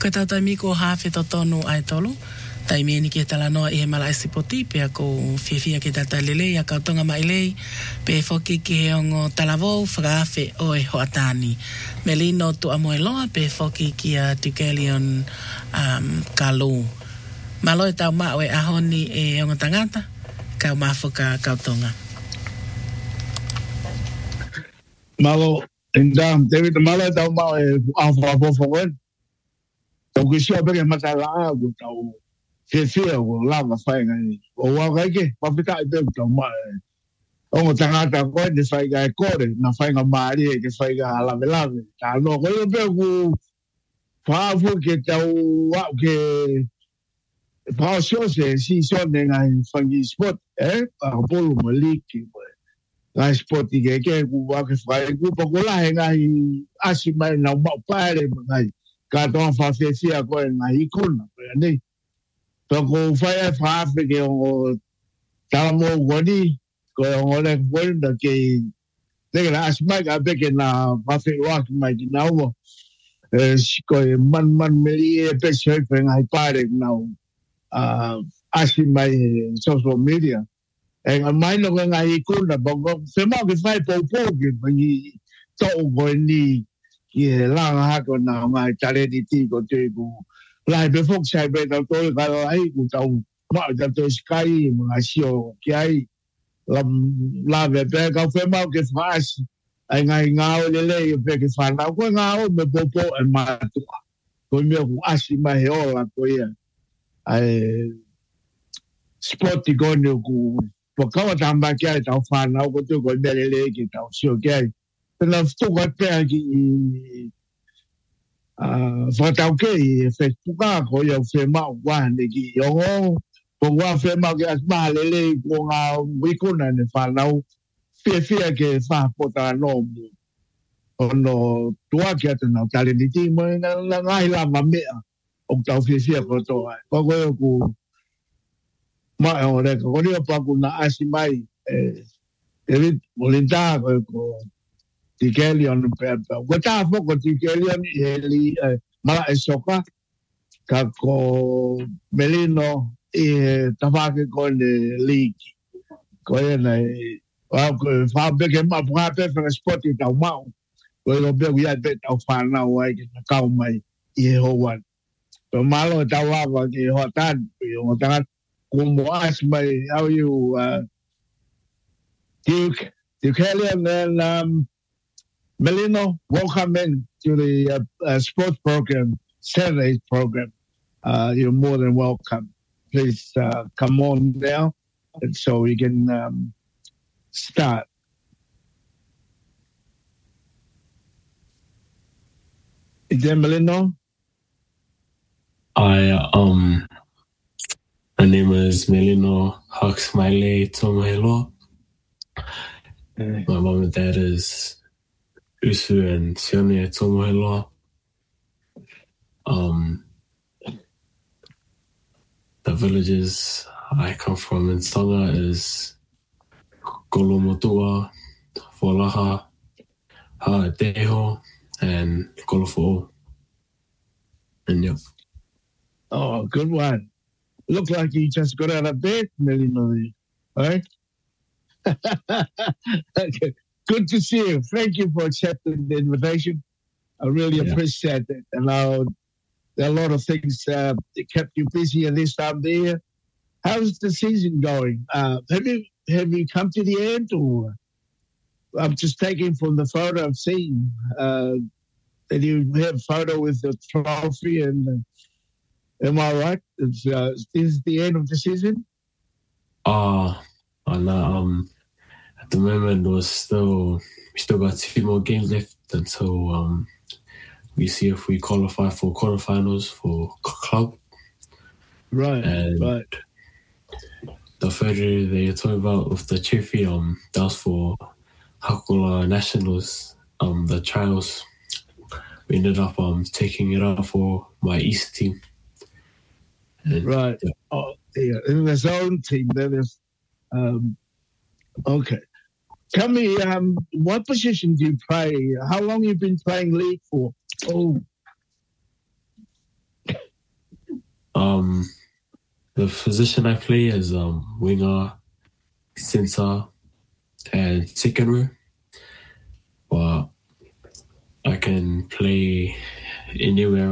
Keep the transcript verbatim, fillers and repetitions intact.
Ko tau tai miko hawhi to tonu ai tolu. Tai meni ke tala noa i he mala esi poti, pe ako whiawhia ke tata lelei, a kautonga mai lei, pe whoki ki he ongo talavou, whakawhi o e hoatani. Me lino tu amoe loa, pe whoki ki a Tikelion um, Kalu. Malo e tau mao e ahoni e ongo tangata, kau mawhuka kautonga. Malo, inda, David, malo e tau mao e awhawhawhawhen. Tau kisia peke matalaa, ku tau Fia fia o lava whainga ni. O wau ke, whawhita i tau tau mai. O mo tangata koe te whainga e kore, na whainga maari e ke whainga lave lave. Tā no, koe o pēr ku whaafu ke tau wau ke whao siose, si sone ngai whangi sport, eh? Pākapolo mo liki koe. Ngai sport i ke ke ku wau ke whainga ku pakolahe ngai asi mai na mau paere ngai. Ka toa whawhia fia koe ngai ikona, koe anei. Toko whaia whaafe ke o talamo wani, ko o le wenda ke teke na asmai ka peke na whawhi waki mai ki naua. Ko e man man meri e pesi hoi whenga i pare nau asi mai social media. E ngā maino ke ngā i kuna, bongo whemau ke whai pou pou ke mangi tau koe ni ki he langa hako na ngai tareni ti ko te ku. Lai be fok sai be tau tole karo ai ku tau maa tau skai mga sio ki ai la be pe kau whemau ke whaasi ai ngai ngāo lele i pe ke whanau koe ngāo me popo e mātua koe mea ku asi mai he ola koe ia ai spoti kone ku pokawa tamba ki ai tau whanau ko tu koe mea lele ki tau sio ki ai pena fuka pēr ki Uh, whatau ke i Facebooka ko iau whemau wahane ki iongo ko wā whemau ke asma lele ko ngā wikuna ne whanau fia fia ke whapota no mu ono tua ki atu nau tale ni ti mo na ngai la ma mea o tau fia fia ko toa ko ko iau ku ma e o reka ko rio paku na asi mai e e molinta ko ko Tikelion pepa. Ko tā whoko Tikelion i he li mala e soka ka ko melino i he tawhake ko ne liki. Ko e nei whapeke ma puha pepa spoti tau mau. Ko e lo peku iai pe tau whanau ai ki na kau mai i he hoan. Ko malo e tau awa ki he hoa tāni. Ko tangat kumbo as mai au iu Duke Tikelion and um, Melino, welcome in to the uh, uh, sports program, Saturday's program. Uh, you're more than welcome. Please uh, come on now, and so we can um, start. Is there Melino? I um, my name is Melino Huxmaile Tomohelo. My mom and dad is Usu and Sione Tomoheloa. Um, the villages I come from in Tonga is Kolomotua, Folaha, Ha'ateho, and Kolofo'o. And yep. Oh, good one. Look like you just got out of bed, Melino. Right? Okay. Good to see you. Thank you for accepting the invitation. I really yeah. appreciate it. And now there are a lot of things uh, that kept you busy at this time of the year. How's the season going? Uh, have you have you come to the end, or I'm just taking from the photo I've seen uh, that you have a photo with the trophy, and uh, am I right? It's, uh, is this the end of the season? Ah, uh, no, um. At the moment, we're still we still got two more games left until um, we see if we qualify for quarterfinals for club. Right, and right. The photo that you're talking about with the trophy, um, that was for Hakula Nationals, um, the trials. We ended up um taking it out for my East team. And, right. Yeah. Oh, yeah. In the zone team, that is. Um, okay. Tell me, um, what position do you play? How long have you been playing league for? Oh, Um, the position I play is um winger, centre, and second row. But I can play anywhere